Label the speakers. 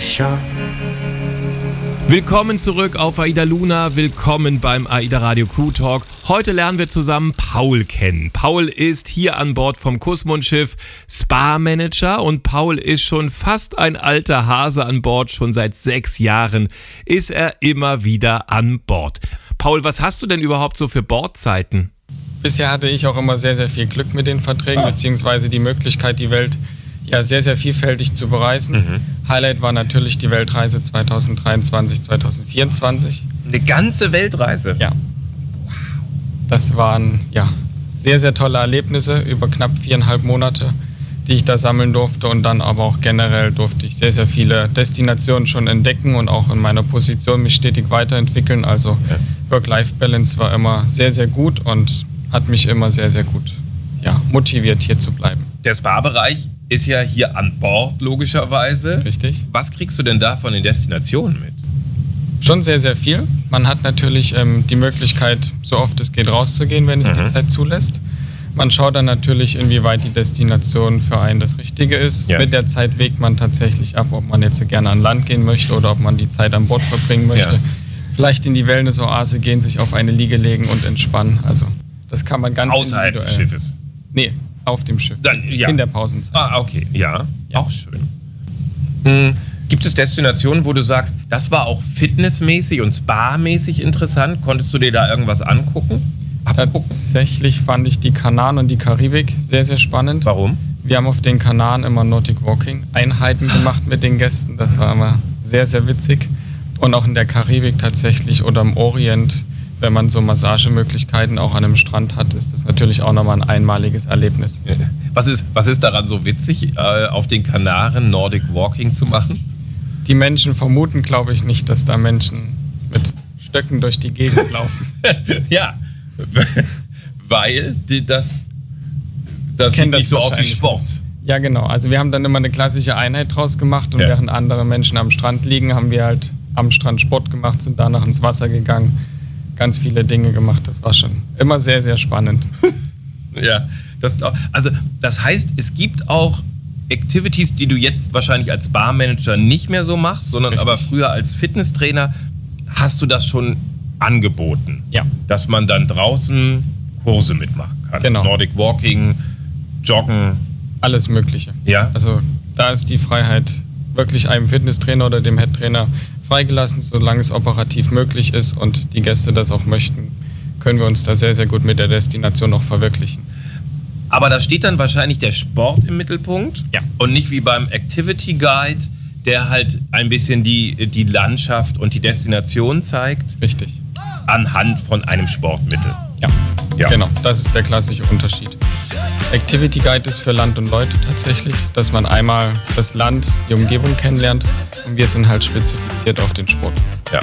Speaker 1: shark.
Speaker 2: Willkommen zurück auf AIDA Luna, willkommen beim AIDA Radio Crew Talk. Heute lernen wir zusammen Paul kennen. Paul ist hier an Bord vom Kusmund-Schiff Spa-Manager und Paul ist schon fast ein alter Hase an Bord. Schon seit 6 Jahren ist er immer wieder an Bord. Paul, was hast du denn überhaupt so für Bordzeiten?
Speaker 3: Bisher hatte ich auch immer sehr, sehr viel Glück mit den Verträgen, beziehungsweise die Möglichkeit, die Welt sehr, sehr vielfältig zu bereisen. Highlight war natürlich die Weltreise 2023, 2024.
Speaker 1: Eine ganze Weltreise?
Speaker 3: Ja. Das waren sehr, sehr tolle Erlebnisse über knapp 4,5 Monate, die ich da sammeln durfte. Und dann aber auch generell durfte ich sehr, sehr viele Destinationen schon entdecken und auch in meiner Position mich stetig weiterentwickeln. Also Work-Life-Balance war immer sehr, sehr gut und hat mich immer sehr, sehr gut motiviert, hier zu bleiben.
Speaker 1: Der Spa-Bereich ist ja hier an Bord, logischerweise.
Speaker 3: Richtig.
Speaker 1: Was kriegst du denn da von den Destinationen mit?
Speaker 3: Schon sehr, sehr viel. Man hat natürlich die Möglichkeit, so oft es geht, rauszugehen, wenn es die Zeit zulässt. Man schaut dann natürlich, inwieweit die Destination für einen das Richtige ist. Ja. Mit der Zeit wägt man tatsächlich ab, ob man jetzt gerne an Land gehen möchte oder ob man die Zeit an Bord verbringen möchte. Ja. Vielleicht in die Wellness-Oase gehen, sich auf eine Liege legen und entspannen. Also das kann man ganz
Speaker 1: außerhalb des Schiffes?
Speaker 3: Nee, auf dem Schiff.
Speaker 1: Dann,
Speaker 3: in der Pausenzeit.
Speaker 1: Ah, okay. Ja, auch schön. Gibt es Destinationen, wo du sagst, das war auch fitnessmäßig und spa-mäßig interessant? Konntest du dir da irgendwas abgucken?
Speaker 3: Tatsächlich fand ich die Kanaren und die Karibik sehr, sehr spannend.
Speaker 1: Warum?
Speaker 3: Wir haben auf den Kanaren immer Nordic Walking Einheiten gemacht mit den Gästen. Das war immer sehr, sehr witzig. Und auch in der Karibik tatsächlich oder im Orient, wenn man so Massagemöglichkeiten auch an einem Strand hat, ist das natürlich auch nochmal ein einmaliges Erlebnis.
Speaker 1: Was ist daran so witzig, auf den Kanaren Nordic Walking zu machen?
Speaker 3: Die Menschen vermuten, glaube ich, nicht, dass da Menschen mit Stöcken durch die Gegend laufen.
Speaker 1: Ja, weil das sieht nicht so aus wie Sport.
Speaker 3: Nicht. Ja, genau. Also wir haben dann immer eine klassische Einheit draus gemacht und während andere Menschen am Strand liegen, haben wir halt am Strand Sport gemacht, sind danach ins Wasser gegangen, ganz viele Dinge gemacht. Das war schon immer sehr, sehr spannend.
Speaker 1: Ja, das heißt, es gibt auch Activities, die du jetzt wahrscheinlich als Barmanager nicht mehr so machst, sondern aber früher als Fitnesstrainer hast du das schon angeboten.
Speaker 3: Ja.
Speaker 1: Dass man dann draußen Kurse mitmachen kann.
Speaker 3: Genau.
Speaker 1: Nordic Walking, Joggen.
Speaker 3: Alles Mögliche.
Speaker 1: Ja.
Speaker 3: Also da ist die Freiheit wirklich einem Fitnesstrainer oder dem Headtrainer freigelassen, solange es operativ möglich ist und die Gäste das auch möchten, können wir uns da sehr, sehr gut mit der Destination auch verwirklichen.
Speaker 1: Aber da steht dann wahrscheinlich der Sport im Mittelpunkt und nicht wie beim Activity Guide, der halt ein bisschen die Landschaft und die Destination zeigt.
Speaker 3: Richtig.
Speaker 1: Anhand von einem Sportmittel.
Speaker 3: Ja, genau. Das ist der klassische Unterschied. Activity Guide ist für Land und Leute tatsächlich, dass man einmal das Land, die Umgebung kennenlernt und wir sind halt spezifiziert auf den Sport.
Speaker 1: Ja.